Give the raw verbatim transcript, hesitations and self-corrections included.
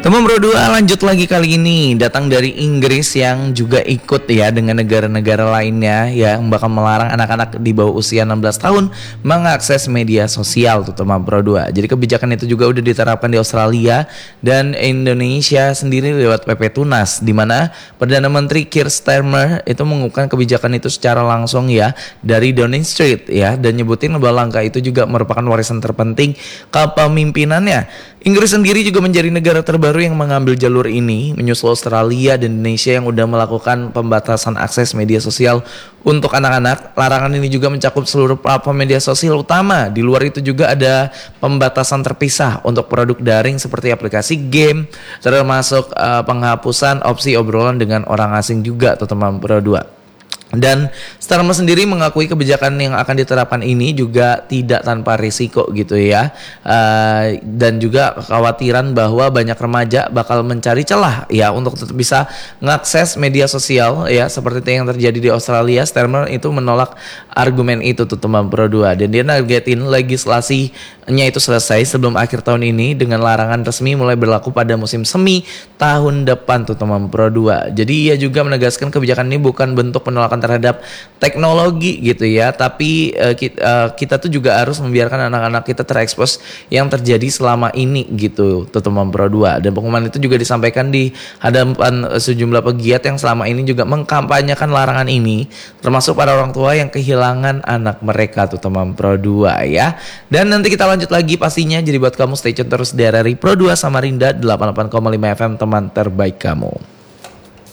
Teman Bro dua lanjut lagi kali ini datang dari Inggris yang juga ikut ya dengan negara-negara lainnya yang bakal melarang anak-anak di bawah usia enam belas tahun mengakses media sosial tuh teman Bro dua. Jadi kebijakan itu juga udah diterapkan di Australia dan Indonesia sendiri lewat P P Tunas, di mana Perdana Menteri Keir Starmer itu mengumumkan kebijakan itu secara langsung ya dari Downing Street ya, dan nyebutin bahwa langkah itu juga merupakan warisan terpenting kepemimpinannya. Inggris sendiri juga menjadi negara terbaru yang mengambil jalur ini, menyusul Australia dan Indonesia yang udah melakukan pembatasan akses media sosial untuk anak-anak. Larangan ini juga mencakup seluruh platform media sosial utama. Di luar itu juga ada pembatasan terpisah untuk produk daring seperti aplikasi game, termasuk uh, penghapusan opsi obrolan dengan orang asing juga, teman Bro dua. Dan Starmer sendiri mengakui kebijakan yang akan diterapkan ini juga tidak tanpa risiko gitu ya, uh, dan juga kekhawatiran bahwa banyak remaja bakal mencari celah ya untuk tetap bisa mengakses media sosial ya, seperti yang terjadi di Australia. Starmer itu menolak argumen itu tuh teman Bro dua, dan dia nargetin legislasinya itu selesai sebelum akhir tahun ini dengan larangan resmi mulai berlaku pada musim semi tahun depan tuh teman Bro dua. Jadi ia juga menegaskan kebijakan ini bukan bentuk penolakan terhadap teknologi gitu ya, tapi uh, kita, uh, kita tuh juga harus membiarkan anak-anak kita terekspos yang terjadi selama ini gitu teman Bro dua. Dan pengumuman itu juga disampaikan di hadapan uh, sejumlah pegiat yang selama ini juga mengkampanyekan larangan ini, termasuk para orang tua yang kehilangan anak mereka tuh teman Bro dua ya. Dan nanti kita lanjut lagi pastinya, jadi buat kamu stay tune terus di R R I Pro dua Samarinda delapan puluh delapan koma lima F M, teman terbaik kamu.